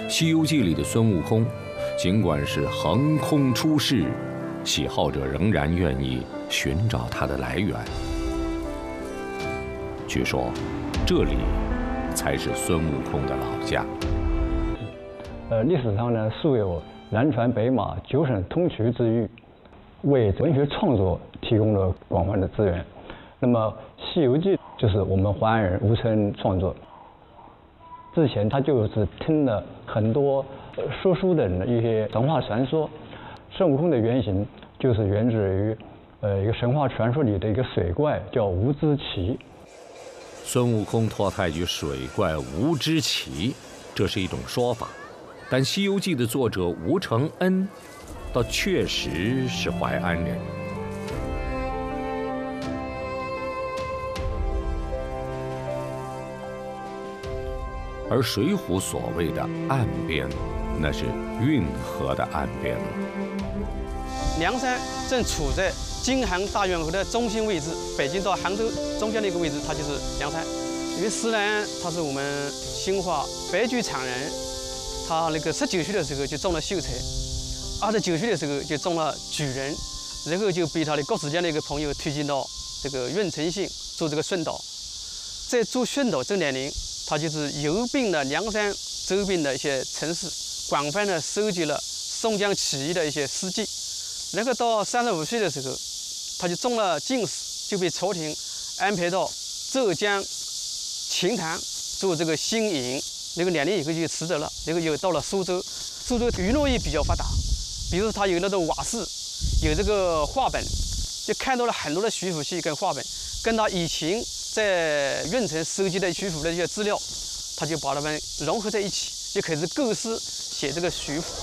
《西游记》里的孙悟空，尽管是横空出世，喜好者仍然愿意寻找它的来源。据说，这里才是孙悟空的老家。 历史上呢，素有南传北马9省通衢之誉，为文学创作提供了广泛的资源。那么，《西游记》就是我们华人吴承恩创作。之前他就是听了很多说书的人的一些神话传说，孙悟空的原型就是源自于一个神话传说里的一个水怪，叫无知奇。 孙悟空脱胎于水怪无知奇，这是一种说法，但《西游记》的作者吴承恩倒确实是淮安人。而《水浒》所谓的岸边，那是运河的岸边了。 梁山正处在京杭大运河的中心位置，北京到杭州中间的一个位置，它就是梁山。因为施耐庵他是我们兴化白居场人，他那个19岁的时候就中了秀才，29岁的时候就中了举人，然后就被他的国子监的一个朋友推荐到这个郓城县做这个宣导。在做宣导这2年，他就是游遍了梁山周边的一些城市，广泛的收集了宋江起义的一些事迹。然后到35岁的时候，他就中了进士，就被朝廷安排到浙江琴谈做这个新营。那个2年以后就辞职了，然后又到了苏州。苏州娱乐业比较发达，比如他有那个瓦室，有这个画本，就看到了很多的徐府戏跟画本，跟他以前在郓城收集的徐府的一些资料，他就把它们融合在一起，就开始构思写这个徐府。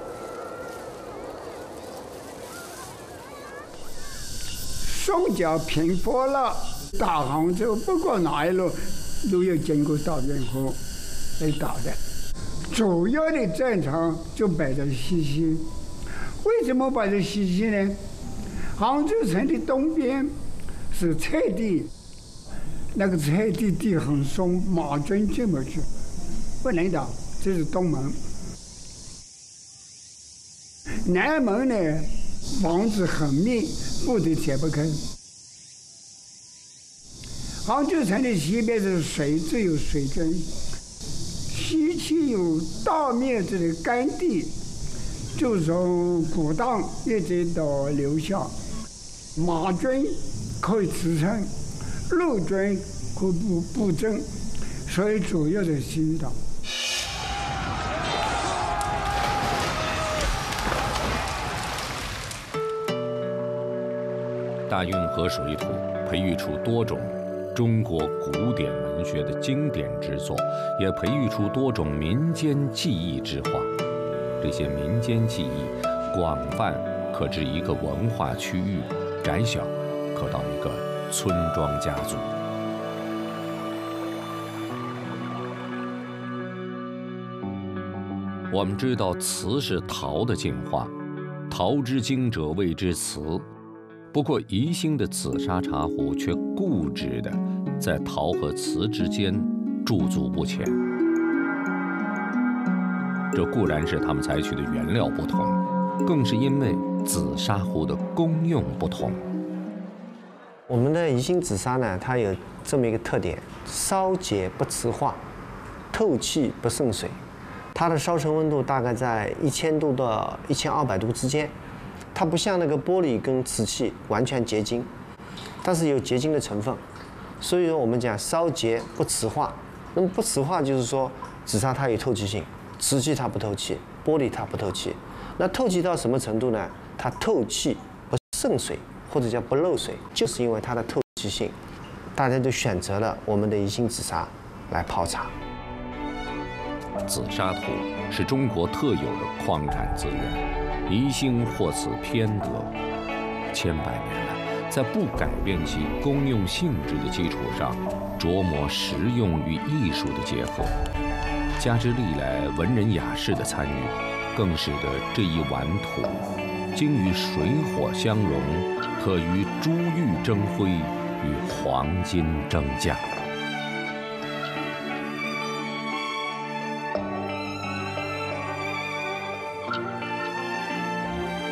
宋教平复了，打杭州不管哪一路都要经过大运河来打的，主要的战场就摆在西溪。为什么摆在西溪呢？杭州城的东边是菜地，那个菜地地很松，马军进不去，不能打，这是东门。南门呢，房子很密，部队解不开。杭州城的西边是水，只有水军，西区有大面积的干地，就从古荡一直到留下，马军可以支撑，陆军可以布阵，所以主要是西岛。 大运河水土培育出多种中国古典文学的经典之作，也培育出多种民间技艺之画。这些民间技艺广泛可至一个文化区域，窄小可到一个村庄家族。我们知道瓷是陶的进化，陶之精者谓之瓷。不过，宜兴的紫砂茶壶却固执地在陶和瓷之间驻足不前。这固然是他们采取的原料不同，更是因为紫砂壶的功用不同。 我们的宜兴紫砂呢，它有这么一个特点：烧结不瓷化，透气不渗水。它的烧成温度大概在1000度到1200度之间。它不像那个玻璃跟瓷器完全结晶，但是有结晶的成分，所以说我们讲烧结不瓷化。那么不瓷化就是说紫砂它有透气性，瓷器它不透气，玻璃它不透气。那透气到什么程度呢？它透气不渗水，或者叫不漏水，就是因为它的透气性，大家都选择了我们的宜兴紫砂来泡茶。 紫砂土是中国特有的矿产资源。宜兴获此偏得，千百年来，在不改变其功用性质的基础上，琢磨实用与艺术的结合，加之历来文人雅士的参与，更使得这一碗土，经与水火相融，可与珠玉争辉，与黄金争价。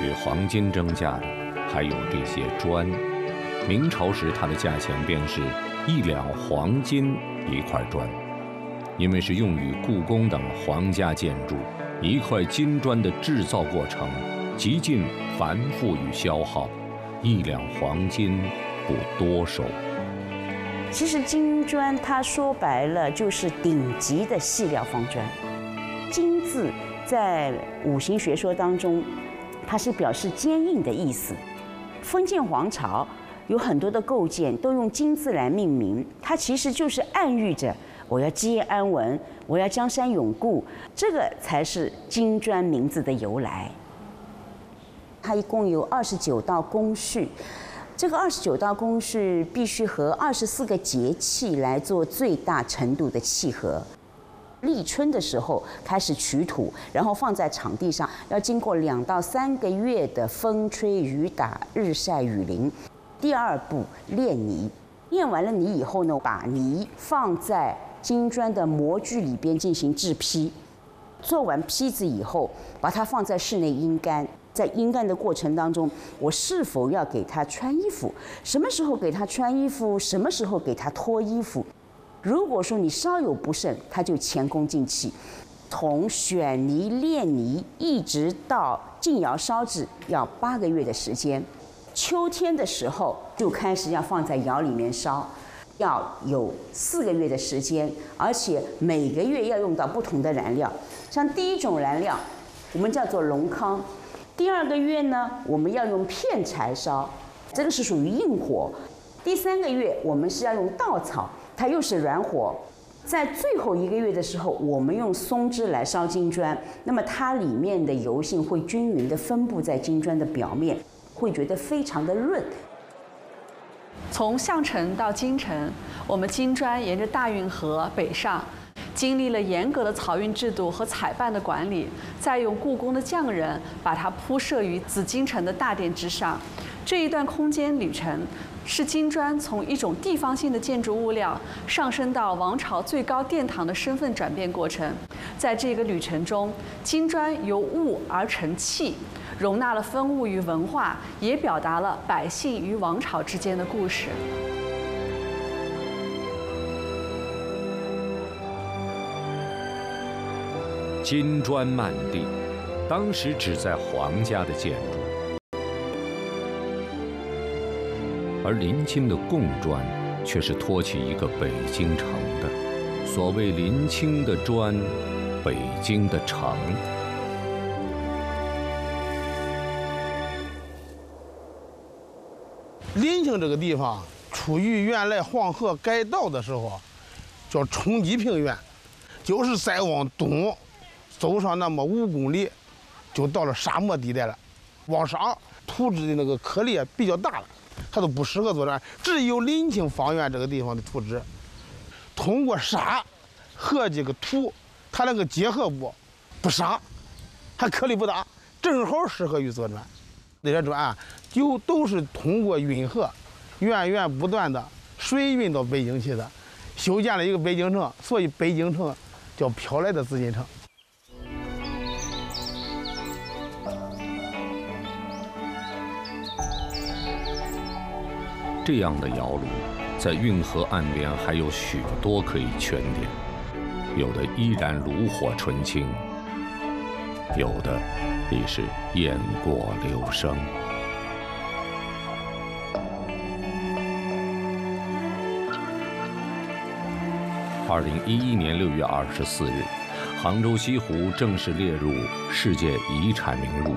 与黄金争价的还有这些砖。明朝时，它的价钱便是1两黄金1块砖。因为是用于故宫等皇家建筑，一块金砖的制造过程极尽繁复与消耗，1两黄金不多收。 其实金砖它说白了就是顶级的细料方砖。金字在五行学说当中，它是表示坚硬的意思。封建皇朝有很多的构件都用金字来命名，它其实就是暗喻着我要基业安稳，我要江山永固，这个才是金砖名字的由来。它一共有29道工序，这个29道工序必须和24个节气来做最大程度的契合。立春的时候开始取土，然后放在场地上，要经过2到3个月的风吹雨打、日晒雨淋。第2步炼泥，炼完了泥以后呢，把泥放在金砖的模具里边进行制坯。做完坯子以后，把它放在室内阴干。在阴干的过程当中，我是否要给它穿衣服？什么时候给它穿衣服？什么时候给它脱衣服？如果说你稍有不慎，它就前功尽弃。从选泥、炼泥一直到进窑烧制，要8个月的时间。秋天的时候就开始要放在窑里面烧，要有4个月的时间，而且每个月要用到不同的燃料。像第1种燃料，我们叫做龙糠；第2个月呢，我们要用片柴烧，这个是属于硬火；第3个月我们是要用稻草，它又是软火。在最后1个月的时候，我们用松枝来烧金砖，那么它里面的油性会均匀地分布在金砖的表面，会觉得非常的润。 从项城到京城，我们金砖沿着大运河北上，经历了严格的漕运制度和采办的管理，再用故宫的匠人把它铺设于紫禁城的大殿之上。这一段空间旅程，是金砖从一种地方性的建筑物料上升到王朝最高殿堂的身份转变过程。在这个旅程中，金砖由物而成器，容纳了风物与文化，也表达了百姓与王朝之间的故事。 金砖漫地，当时只在皇家的建筑。而临清的贡砖却是托起一个北京城的。所谓临清的砖，北京的城。 临清这个地方处于原来黄河改道的时候，叫冲积平原，就是再往东走上那么5公里，就到了沙漠地带了。往上土质的那个颗粒比较大了，它都不适合做砖，只有临清方圆这个地方的土质，通过沙和这个土，它那个结合部不沙，还颗粒不大，正好适合于做砖。那些砖就都是通过运河源源不断的水运到北京去的，修建了一个北京城，所以北京城叫飘来的紫禁城。 这样的窑炉，在运河岸边还有许多可以圈点，有的依然炉火纯青，有的已是雁过留声。2011年6月24日，杭州西湖正式列入世界遗产名录。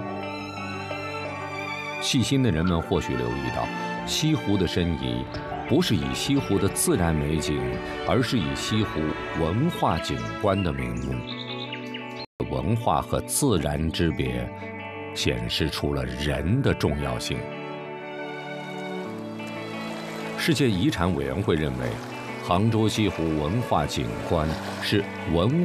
细心的人们或许留意到，西湖的申遗不是以西湖的自然美景，而是以西湖文化景观的名目。文化和自然之别，显示出了人的重要性。世界遗产委员会认为，杭州西湖文化景观是文